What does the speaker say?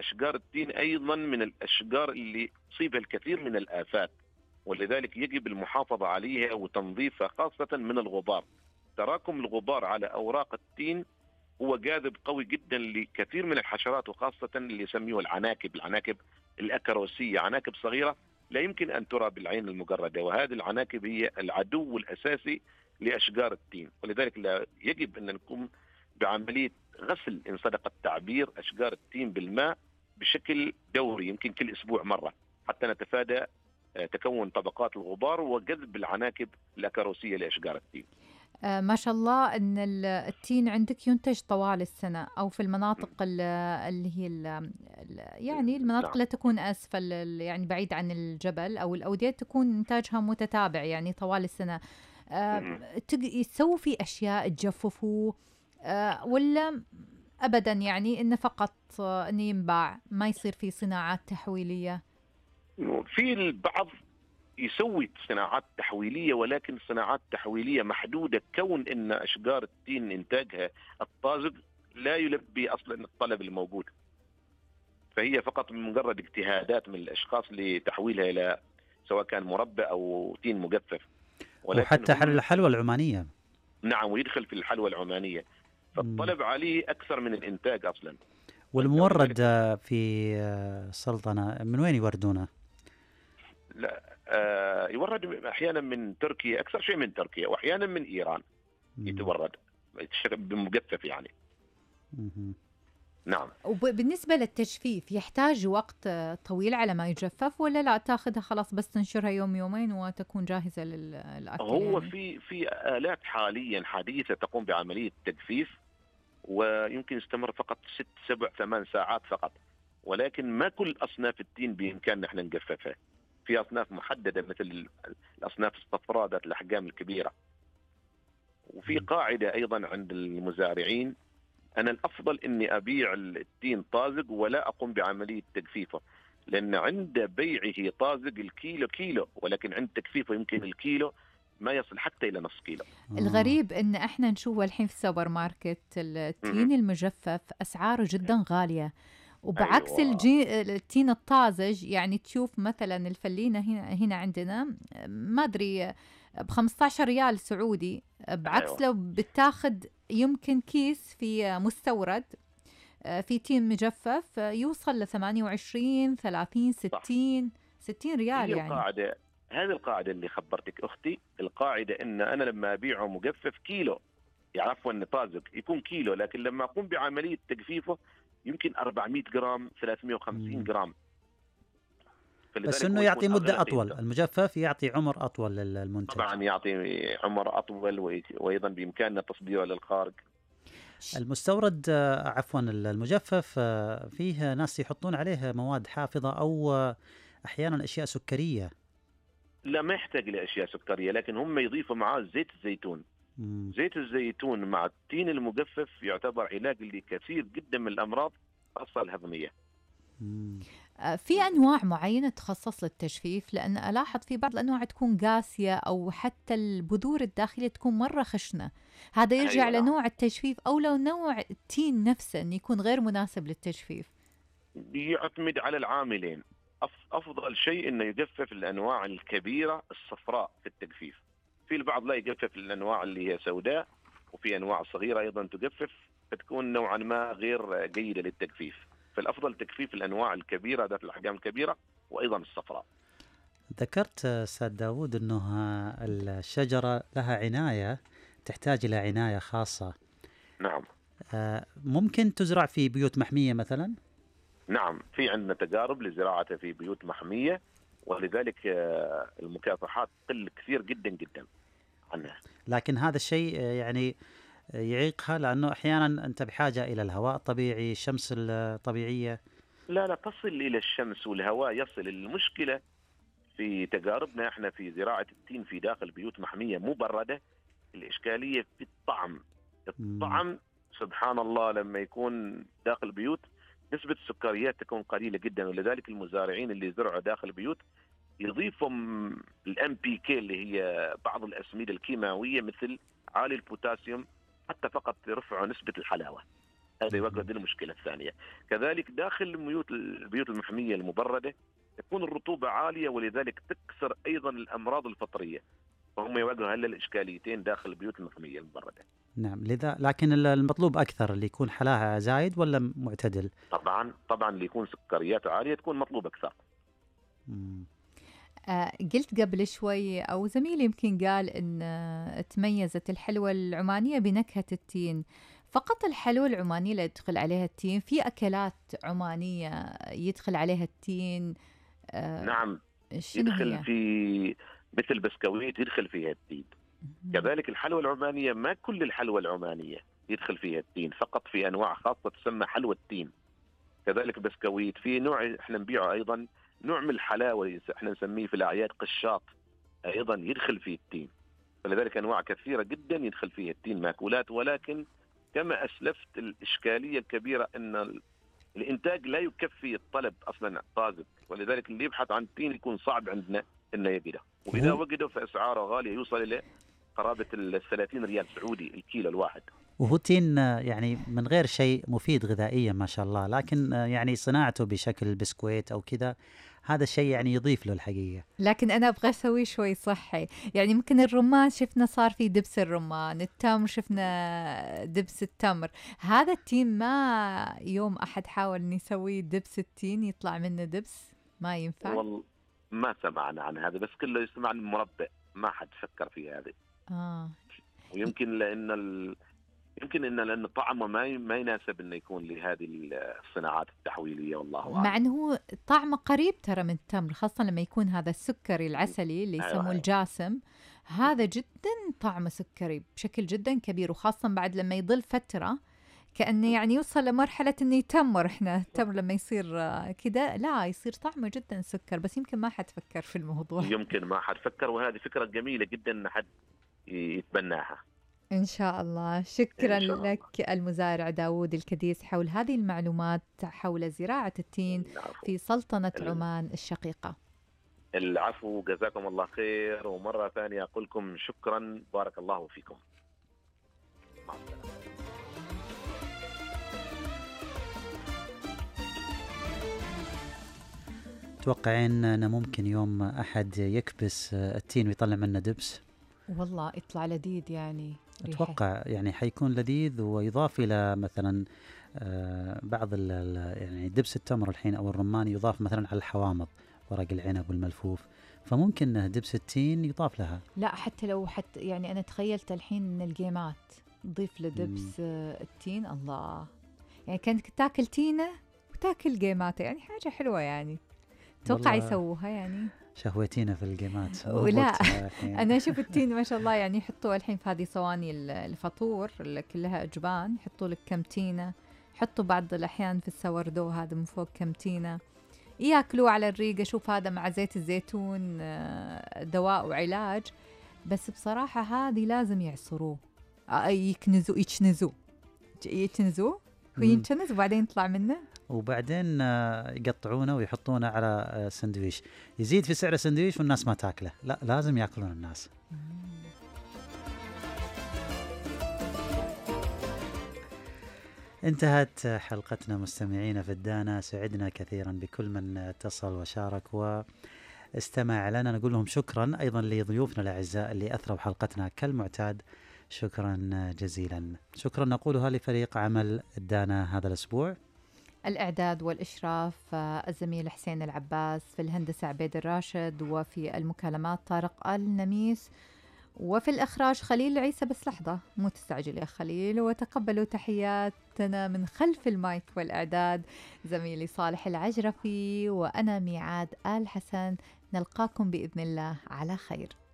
أشجار التين أيضا من الأشجار اللي تصيبها الكثير من الآفات، ولذلك يجب المحافظة عليها وتنظيفها خاصة من الغبار. تراكم الغبار على أوراق التين هو جاذب قوي جدا لكثير من الحشرات، وخاصة اللي يسميه العناكب الأكروسية، عناكب صغيرة لا يمكن أن ترى بالعين المجردة، وهذه العناكب هي العدو الأساسي لأشجار التين. ولذلك لا يجب أن نقوم بعملية غسل إن صدق التعبير أشجار التين بالماء بشكل دوري، يمكن كل أسبوع مرة، حتى نتفادى تكون طبقات الغبار وجذب العناكب الأكروسية لأشجار التين. ما شاء الله أن التين عندك ينتج طوال السنة، أو في المناطق اللي هي يعني المناطق نعم. اللي تكون أسفل يعني بعيد عن الجبل أو الأودية تكون إنتاجها متتابع يعني طوال السنة. يسووا في أشياء تجففوا ولا أبدا، يعني إنه فقط إنه ينباع ما يصير في صناعات تحويلية؟ في البعض يسوي صناعات تحويلية، ولكن صناعات تحويلية محدودة، كون أن أشجار التين إنتاجها الطازج لا يلبي أصلا الطلب الموجود، فهي فقط مجرد اجتهادات من الأشخاص لتحويلها إلى سواء كان مربى أو تين مجفف. ولكن وحتى الحلوى العمانية. نعم، ويدخل في الحلوى العمانية، فالطلب عليه أكثر من الإنتاج أصلا. والمورد في السلطنة من وين يوردونه؟ لا يورد أحيانا من تركيا، أكثر شيء من تركيا، وأحيانا من إيران يتورد بمجفف يعني. نعم. وبالنسبة للتجفيف يحتاج وقت طويل على ما يجفف، ولا لا تاخذها خلاص بس تنشرها يوم يومين وتكون جاهزة للأكل؟ هو يعني في آلات حاليا حديثة تقوم بعملية تجفيف، ويمكن يستمر فقط 6 7 8 ساعات فقط، ولكن ما كل أصناف التين بإمكاننا نحن نجففها. في أصناف محددة مثل الأصناف الصفراء ذات الأحجام الكبيرة. وفي قاعدة أيضا عند المزارعين، أنا الأفضل أني أبيع التين طازج ولا أقوم بعملية تجفيفه، لأن عند بيعه طازج الكيلو كيلو، ولكن عند تجفيفه يمكن الكيلو ما يصل حتى إلى نصف كيلو. الغريب إن إحنا نشوفه الحين في السوبر ماركت التين المجفف أسعاره جدا غالية، وبعكس أيوة. التين الطازج. يعني تشوف مثلا الفلينة هنا عندنا ما أدري ب15 ريال سعودي، بعكس أيوة. لو بتاخد يمكن كيس في مستورد في تين مجفف يوصل ل28 30 60 ريال هي يعني. القاعدة، هذه القاعدة اللي خبرتك أختي، القاعدة أن أنا لما أبيعه مجفف كيلو، يعرفوا أن طازج يكون كيلو، لكن لما أقوم بعملية تجفيفه يمكن 400 جرام 350 جرام. بس فلذلك انه هو يكون يعطي مدة أغلى اطول، قيمته. المجفف يعطي عمر اطول للمنتج. طبعا يعطي عمر أطول، وأيضا بإمكاننا تصديره للخارج. المستورد عفوا المجفف فيه ناس يحطون عليه مواد حافظة أو أحيانا أشياء سكرية. لا، ما يحتاج لأشياء سكرية، لكن هم يضيفوا معاه زيت الزيتون. زيت الزيتون مع التين المجفف يعتبر علاج لكثير جدا من الأمراض خاصة الهضمية. في أنواع معينة تخصص للتجفيف؟ لأن ألاحظ في بعض الأنواع تكون قاسية أو حتى البذور الداخلية تكون مرة خشنة. هذا يرجع أيوة. لنوع التجفيف أو لو نوع التين نفسه أن يكون غير مناسب للتجفيف؟ يعتمد على العاملين. أفضل شيء أنه يجفف الأنواع الكبيرة الصفراء في التجفيف. في البعض لا يجفف الأنواع اللي هي سوداء، وفي أنواع صغيرة أيضا تجفف فتكون نوعا ما غير جيدة للتجفيف. فالأفضل تجفيف الأنواع الكبيرة ذات الأحجام الكبيرة وأيضا الصفراء. ذكرت أستاذ داود أنه الشجرة لها عناية، تحتاج إلى عناية خاصة. نعم. ممكن تزرع في بيوت محمية مثلا؟ نعم، في عندنا تجارب لزراعتها في بيوت محمية، ولذلك المكافحات تقل كثير جدا جدا عنها. لكن هذا الشيء يعني يعيقها، لأنه أحيانا أنت بحاجة إلى الهواء الطبيعي، الشمس الطبيعية. لا تصل إلى الشمس والهواء يصل. المشكلة في تجاربنا احنا في زراعة التين في داخل بيوت محمية مبردة، الإشكالية في الطعم. الطعم سبحان الله لما يكون داخل بيوت نسبة السكريات تكون قليلة جدا، ولذلك المزارعين اللي زرعوا داخل بيوت يضيفوا NPK اللي هي بعض الأسمدة الكيماوية مثل عالي البوتاسيوم، حتى فقط يرفعوا نسبة الحلاوة. هذا يواجه دي المشكله الثانيه. كذلك داخل البيوت المحميه المبرده تكون الرطوبه عاليه، ولذلك تكسر ايضا الامراض الفطريه، فهم يواجهوا هلا الاشكاليتين داخل البيوت المحميه المبرده. نعم، لذا لكن المطلوب أكثر اللي يكون حلاها زايد ولا معتدل؟ طبعا اللي يكون سكرياته عاليه تكون مطلوب اكثر. مم. قلت قبل شوي أو زميلي يمكن قال إن تميزت الحلوى العمانية بنكهة التين. فقط الحلوى العمانية اللي يدخل عليها التين؟ في أكلات عمانية يدخل عليها التين؟ نعم، شنو يدخل هي؟ في مثل بسكويت يدخل فيها التين. كذلك الحلوى العمانيه ما كل الحلوى العمانيه يدخل فيها التين، فقط في انواع خاصه تسمى حلوى التين. كذلك بسكويت في نوع احنا نبيعه ايضا، نوع من الحلاوه احنا نسميه في الاعياد قشاط، ايضا يدخل فيه التين. فلذلك انواع كثيره جدا يدخل فيها التين ماكولات، ولكن كما اسلفت الاشكاليه الكبيره ان الانتاج لا يكفي الطلب اصلا طازج، ولذلك اللي يبحث عن التين يكون صعب عندنا انه يجده، واذا وجده فاسعاره غاليه يوصل الى قرابه ال 30 ريال سعودي الكيلو الواحد. وهو التين يعني من غير شيء مفيد غذائيا ما شاء الله، لكن يعني صناعته بشكل بسكويت أو كذا هذا الشيء يعني يضيف له الحقيقة. لكن أنا أبغى أسوي شوي صحي، يعني ممكن الرمان شفنا صار في دبس الرمان، التمر شفنا دبس التمر. هذا التين ما يوم أحد حاول إن يسوي دبس التين يطلع منه دبس؟ ما ينفع؟ والله ما سمعنا عن هذا، بس كله يسمع عن المربى، ما حد فكر في هذا. ويمكن يمكن لأن طعمه ما يناسب انه يكون لهذه الصناعات التحويليه، والله اعلم. مع انه هو طعمه قريب ترى من التمر، خاصه لما يكون هذا السكري العسلي اللي يسموه الجاسم. هذا جدا طعمه سكري بشكل جدا كبير، وخاصه بعد لما يضل فتره كأنه يعني يوصل لمرحله انه يتمر. احنا التمر لما يصير كده لا يصير طعمه جدا سكر، بس يمكن ما حد فكر في الموضوع. يمكن ما حد فكر، وهذه فكره جميله جدا ان حد يتبناها. إن شاء الله. شكرا لك المزارع داوود الكديس حول هذه المعلومات حول زراعة التين في سلطنة عمان الشقيقة. العفو، جزاكم الله خير، ومرة ثانية أقول لكم شكرا، بارك الله فيكم. مع السلامة. توقعين أنه ممكن يوم أحد يكبس التين ويطلع منه دبس؟ والله يطلع لذيذ يعني. أتوقع يعني حيكون لذيذ، ويضاف إلى مثلا بعض يعني دبس التمر الحين أو الرمان يضاف مثلا على الحوامض، ورق العنب والملفوف، فممكن دبس التين يضاف لها. لا حتى يعني أنا تخيلت الحين إن الجيمات نضيف لدبس التين، الله يعني كانت تاكل تينة وتاكل جيمات، يعني حاجة حلوة يعني. توقع يسووها يعني. شهوتينا في الجيمات. ولا أنا أشوف التين ما شاء الله يعني يحطوا الحين في هذه صواني الفطور اللي كلها أجبان، يحطوا لك كم تينة، يحطوا بعض الأحيان في السوردو هذا من فوق كم تينة، ياكلوا على الريق. أشوف هذا مع زيت الزيتون دواء وعلاج، بس بصراحة هذه لازم يعصروه، يكنزوه وينشنز وبعدين يطلع منه، وبعدين يقطعونه ويحطونه على سندويش، يزيد في سعر السندويش والناس ما تاكله. لا، لازم ياكلون الناس. انتهت حلقتنا مستمعينا في الدانا، سعدنا كثيرا بكل من اتصل وشارك واستمع لنا. نقول لهم شكرا أيضا لضيوفنا الأعزاء اللي أثروا حلقتنا كالمعتاد، شكرا جزيلا. شكرا نقولها لفريق عمل الدانا هذا الأسبوع، الإعداد والإشراف الزميل حسين العباس، في الهندسة عبيد الراشد، وفي المكالمات طارق النميس، وفي الإخراج خليل عيسى. بس لحظة، مو تستعجل يا خليل، وتقبلوا تحياتنا من خلف المايك والإعداد زميلي صالح العجرفي، وأنا ميعاد آل حسن. نلقاكم بإذن الله على خير.